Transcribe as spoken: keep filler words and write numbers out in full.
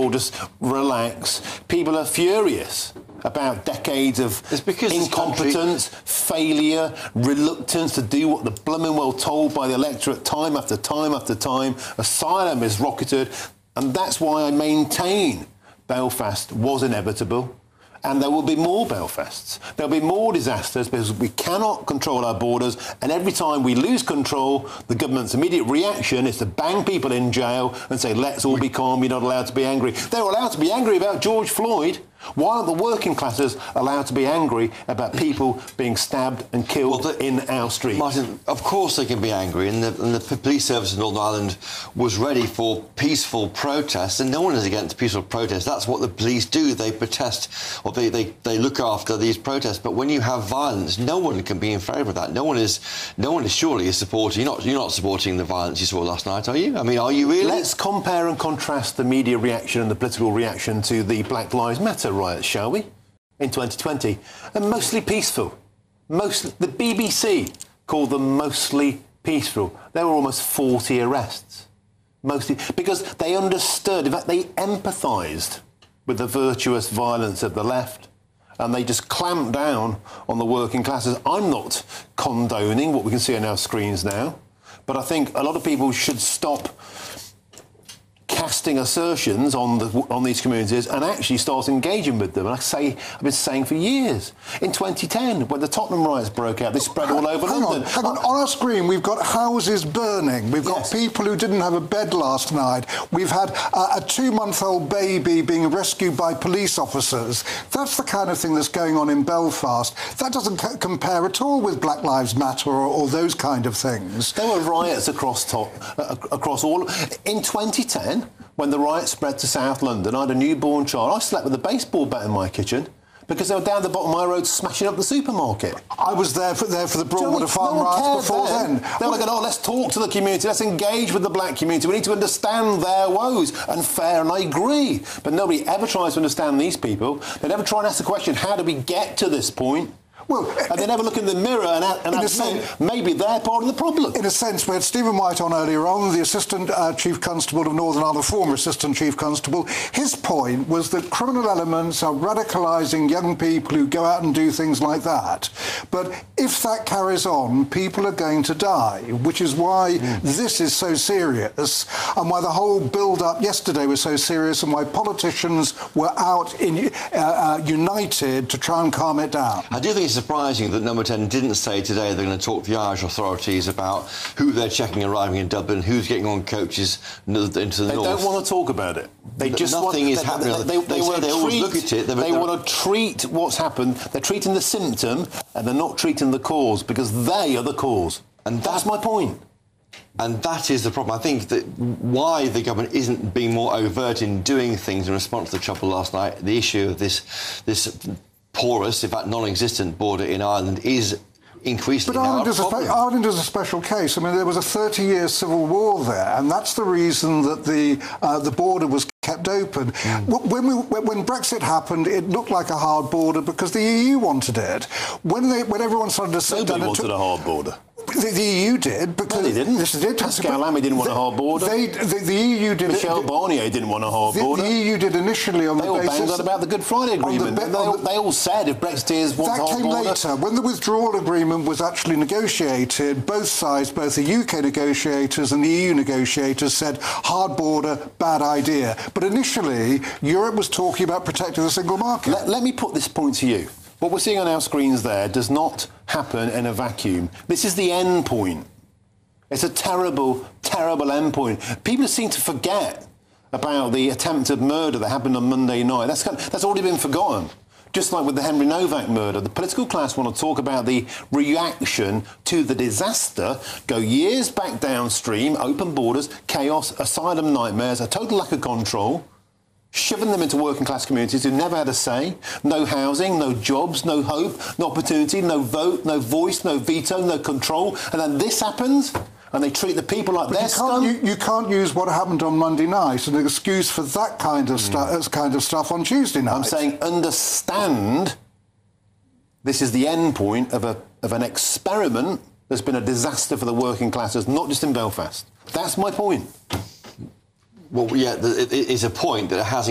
all just relax. People are furious about decades of incompetence, failure, reluctance to do what the blooming well told by the electorate time after time after time. Asylum is rocketed, and that's why I maintain Belfast was inevitable. And there will be more Belfasts. There'll be more disasters because we cannot control our borders. And every time we lose control, the government's immediate reaction is to bang people in jail and say, let's all be calm, you're not allowed to be angry. They're allowed to be angry about George Floyd. Why aren't the working classes allowed to be angry about people being stabbed and killed well, the, in our streets? Martin, of course they can be angry, and the, and the police service in Northern Ireland was ready for peaceful protests, and no one is against peaceful protests. That's what the police do. They protest, or they, they, they look after these protests. But when you have violence, no one can be in favour of that. No one is, no one is surely is supporting. You're not, you're not supporting the violence you saw last night, are you? I mean, are you really? Let's compare and contrast the media reaction and the political reaction to the Black Lives Matter riots, shall we, in twenty twenty, and mostly peaceful. Mostly, the B B C called them mostly peaceful. There were almost forty arrests, mostly because they understood, in fact, they empathised with the virtuous violence of the left, and they just clamped down on the working classes. I'm not condoning what we can see on our screens now, but I think a lot of people should stop casting assertions on the on these communities and actually start engaging with them. And I say, I've been saying for years. In twenty ten, when the Tottenham riots broke out, they spread all over hang London. On, hang on. On our screen, we've got houses burning. We've got yes. people who didn't have a bed last night. We've had uh, a two-month-old baby being rescued by police officers. That's the kind of thing that's going on in Belfast. That doesn't c compare at all with Black Lives Matter or, or those kind of things. There were riots across top, uh, across all. In twenty ten, when the riots spread to South London, I had a newborn child. I slept with a baseball bat in my kitchen because they were down the bottom of my road smashing up the supermarket. I was there for, there for the Broadwater Farm no riots before then. then. They were like, oh, let's talk to the community, let's engage with the black community. We need to understand their woes. And fair, and I agree. But nobody ever tries to understand these people. They never try and ask the question, how do we get to this point? Well, and they never look in the mirror and, and admit sense, maybe they're part of the problem. In a sense, we had Stephen White on earlier on, the Assistant uh, Chief Constable of Northern Ireland, former Assistant Chief Constable. His point was that criminal elements are radicalising young people who go out and do things like that. But if that carries on, people are going to die, which is why mm. this is so serious, and why the whole build-up yesterday was so serious, and why politicians were out in, uh, uh, united to try and calm it down. I do think it's surprising that Number ten didn't say today they're going to talk to the Irish authorities about who they're checking arriving in Dublin, who's getting on coaches into the north. They don't want to talk about it. They but just nothing want, is they, happening. They, they, they, they, they, they always treat, look at it. They're, they they're, want to treat what's happened. They're treating the symptom, and they're not treating the cause because they are the cause. And that's my point. And that is the problem. I think that why the government isn't being more overt in doing things in response to the trouble last night, the issue of this this porous, in fact non-existent border in Ireland is increasingly But Ireland now is, a Ireland is a special case. I mean, there was a thirty-year civil war there, and that's the reason that the uh, the border was kept open. Mm. When, we, when Brexit happened, it looked like a hard border because the E U wanted it. When they, when everyone started to sit Nobody down, wanted a hard border. The, the E U did because no, they didn't. Yes, they did. Pascal Lamy didn't want they, a hard border. They, the, the E U did. Michel it, Barnier didn't want a hard the, border. The E U did initially on they the all basis. They all banged on about the Good Friday Agreement. The, they, all, they all said if Brexiteers want a hard border. That came later. When the withdrawal agreement was actually negotiated, both sides, both the U K negotiators and the E U negotiators, said hard border, bad idea. But initially, Europe was talking about protecting the single market. Let, let me put this point to you. What we're seeing on our screens there does not happen in a vacuum. This is the end point. It's a terrible, terrible end point. People seem to forget about the attempted murder that happened on Monday night. That's, kind of, that's already been forgotten. Just like with the Henry Novak murder, the political class want to talk about the reaction to the disaster, go years back downstream, open borders, chaos, asylum nightmares, a total lack of control, shoving them into working class communities who never had a say, no housing, no jobs, no hope, no opportunity, no vote, no voice, no veto, no control. And then this happens, and they treat the people like but they're you can't, scum. you, you can't use what happened on Monday night as an excuse for that kind of, mm. stu kind of stuff on Tuesday night. I'm saying understand this is the end point of, a, of an experiment that's been a disaster for the working classes, not just in Belfast. That's my point. Well, yeah, it is a point that it has